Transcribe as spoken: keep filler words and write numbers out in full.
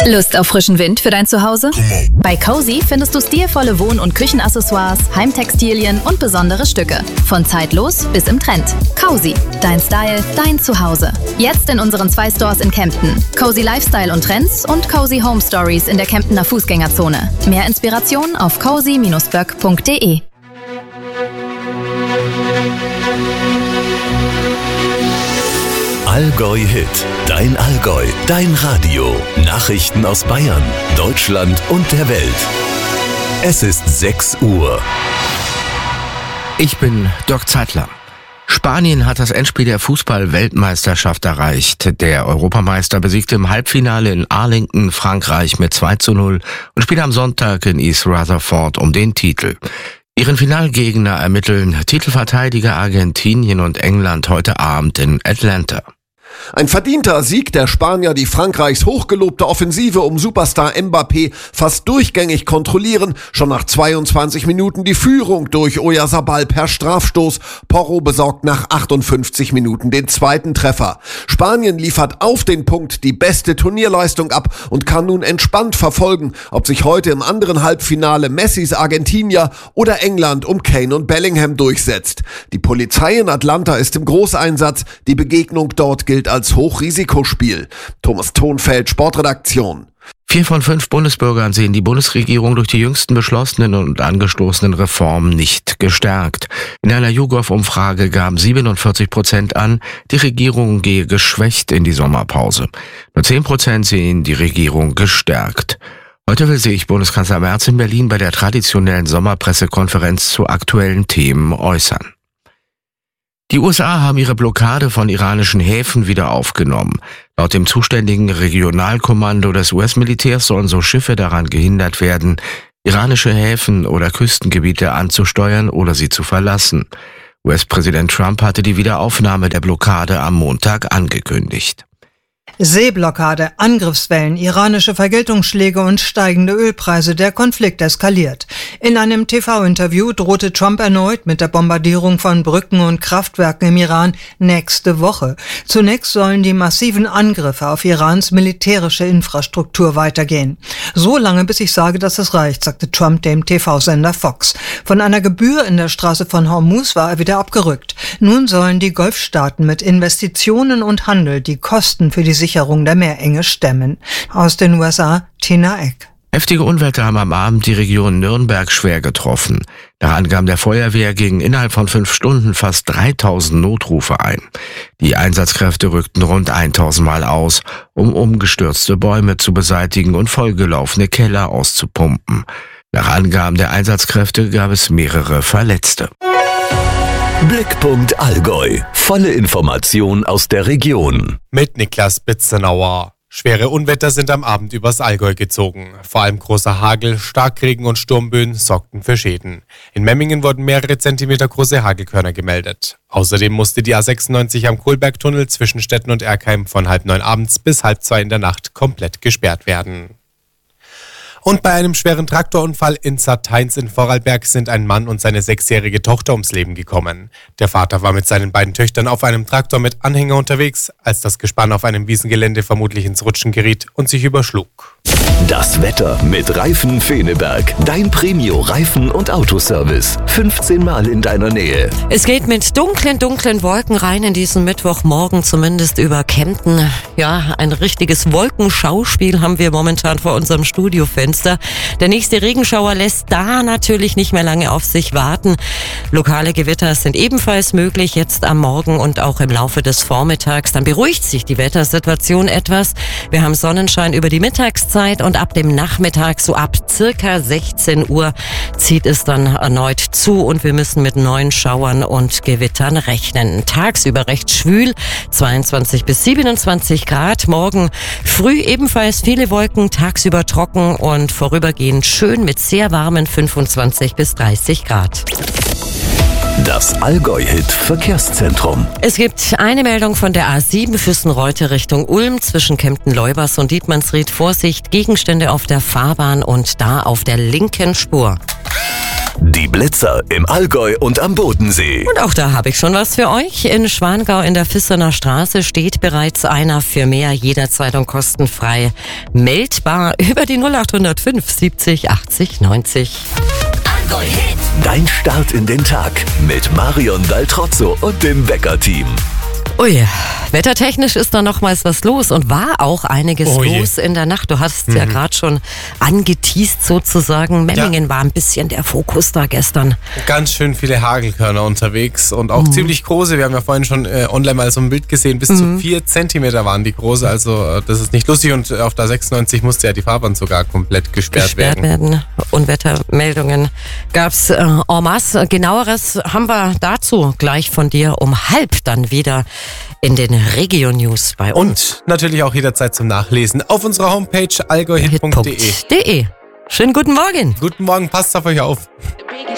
Lust auf frischen Wind für dein Zuhause? Bei Cozy findest du stilvolle Wohn- und Küchenaccessoires, Heimtextilien und besondere Stücke. Von zeitlos bis im Trend. Cozy, dein Style, dein Zuhause. Jetzt in unseren zwei Stores in Kempten. Cozy Lifestyle und Trends und Cozy Home Stories in der Kemptener Fußgängerzone. Mehr Inspiration auf cozy Bindestrich böck Punkt de. Allgäu Hit, dein Allgäu, dein Radio. Nachrichten aus Bayern, Deutschland und der Welt. Es ist sechs Uhr. Ich bin Dirk Zeitler. Spanien hat das Endspiel der Fußball-Weltmeisterschaft erreicht. Der Europameister besiegte im Halbfinale in Arlington Frankreich mit zwei zu null und spielt am Sonntag in East Rutherford um den Titel. Ihren Finalgegner ermitteln Titelverteidiger Argentinien und England heute Abend in Atlanta. Ein verdienter Sieg der Spanier, die Frankreichs hochgelobte Offensive um Superstar Mbappé fast durchgängig kontrollieren. Schon nach zweiundzwanzig Minuten die Führung durch Oyarzabal per Strafstoß. Porro besorgt nach achtundfünfzig Minuten den zweiten Treffer. Spanien liefert auf den Punkt die beste Turnierleistung ab und kann nun entspannt verfolgen, ob sich heute im anderen Halbfinale Messis Argentinier oder England um Kane und Bellingham durchsetzt. Die Polizei in Atlanta ist im Großeinsatz. Die Begegnung dort gilt als Hochrisikospiel. Thomas Thonfeld, Sportredaktion. Vier von fünf Bundesbürgern sehen die Bundesregierung durch die jüngsten beschlossenen und angestoßenen Reformen nicht gestärkt. In einer YouGov-Umfrage gaben siebenundvierzig Prozent an, die Regierung gehe geschwächt in die Sommerpause. Nur zehn Prozent sehen die Regierung gestärkt. Heute will sich Bundeskanzler Merz in Berlin bei der traditionellen Sommerpressekonferenz zu aktuellen Themen äußern. Die U S A haben ihre Blockade von iranischen Häfen wieder aufgenommen. Laut dem zuständigen Regionalkommando des U S-Militärs sollen so Schiffe daran gehindert werden, iranische Häfen oder Küstengebiete anzusteuern oder sie zu verlassen. U S-Präsident Trump hatte die Wiederaufnahme der Blockade am Montag angekündigt. Seeblockade, Angriffswellen, iranische Vergeltungsschläge und steigende Ölpreise, der Konflikt eskaliert. In einem T V-Interview drohte Trump erneut mit der Bombardierung von Brücken und Kraftwerken im Iran nächste Woche. Zunächst sollen die massiven Angriffe auf Irans militärische Infrastruktur weitergehen. So lange, bis ich sage, dass es reicht, sagte Trump dem T V-Sender Fox. Von einer Gebühr in der Straße von Hormuz war er wieder abgerückt. Nun sollen die Golfstaaten mit Investitionen und Handel die Kosten für die Sicherung der Meerenge stemmen. Aus den U S A, Tina Eck. Heftige Unwetter haben am Abend die Region Nürnberg schwer getroffen. Nach Angaben der Feuerwehr gingen innerhalb von fünf Stunden fast dreitausend Notrufe ein. Die Einsatzkräfte rückten rund tausend Mal aus, um umgestürzte Bäume zu beseitigen und vollgelaufene Keller auszupumpen. Nach Angaben der Einsatzkräfte gab es mehrere Verletzte. Blickpunkt Allgäu. Volle Information aus der Region. Mit Niklas Bitzenauer. Schwere Unwetter sind am Abend übers Allgäu gezogen. Vor allem großer Hagel, Starkregen und Sturmböen sorgten für Schäden. In Memmingen wurden mehrere Zentimeter große Hagelkörner gemeldet. Außerdem musste die A sechsundneunzig am Kohlbergtunnel zwischen Stetten und Erkheim von halb neun abends bis halb zwei in der Nacht komplett gesperrt werden. Und bei einem schweren Traktorunfall in Satheins in Vorarlberg sind ein Mann und seine sechsjährige Tochter ums Leben gekommen. Der Vater war mit seinen beiden Töchtern auf einem Traktor mit Anhänger unterwegs, als das Gespann auf einem Wiesengelände vermutlich ins Rutschen geriet und sich überschlug. Das Wetter mit Reifen Feneberg. Dein Premio-Reifen- und Autoservice. fünfzehn Mal in deiner Nähe. Es geht mit dunklen, dunklen Wolken rein in diesen Mittwochmorgen, zumindest über Kempten. Ja, ein richtiges Wolkenschauspiel haben wir momentan vor unserem Studiofenster. Der nächste Regenschauer lässt da natürlich nicht mehr lange auf sich warten. Lokale Gewitter sind ebenfalls möglich jetzt am Morgen und auch im Laufe des Vormittags. Dann beruhigt sich die Wettersituation etwas. Wir haben Sonnenschein über die Mittagszeit und ab dem Nachmittag, so ab circa sechzehn Uhr, zieht es dann erneut zu und wir müssen mit neuen Schauern und Gewittern rechnen. Tagsüber recht schwül, zweiundzwanzig bis siebenundzwanzig Grad. Morgen früh ebenfalls viele Wolken, tagsüber trocken und vorübergehend schön mit sehr warmen fünfundzwanzig bis dreißig Grad. Das Allgäu-Hit Verkehrszentrum. Es gibt eine Meldung von der A sieben Füssen-Reute Richtung Ulm zwischen Kempten-Leubers und Dietmannsried. Vorsicht, Gegenstände auf der Fahrbahn und da auf der linken Spur. Die Blitzer im Allgäu und am Bodensee. Und auch da habe ich schon was für euch. In Schwangau in der Vissener Straße steht bereits einer für mehr jederzeit und kostenfrei meldbar über die null acht null fünf siebzig achtzig neunzig. Allgäu Hit. Dein Start in den Tag mit Marion Daltrozzo und dem Wecker-Team. Ui, wettertechnisch ist da nochmals was los und war auch einiges oh los in der Nacht. Du hast es mhm. ja gerade schon angeteast sozusagen. Memmingen ja. war ein bisschen der Fokus da gestern. Ganz schön viele Hagelkörner unterwegs und auch mhm. ziemlich große. Wir haben ja vorhin schon äh, online mal so ein Bild gesehen. Bis mhm. zu vier Zentimeter waren die große. Also äh, das ist nicht lustig. Und auf der sechsundneunzig musste ja die Fahrbahn sogar komplett gesperrt, gesperrt werden. werden. Unwettermeldungen gab es äh, en masse. Genaueres haben wir dazu gleich von dir um halb dann wieder in den Regio-News bei uns. Und natürlich auch jederzeit zum Nachlesen auf unserer Homepage allgäuhit punkt de. Schönen guten Morgen. Guten Morgen, passt auf euch auf.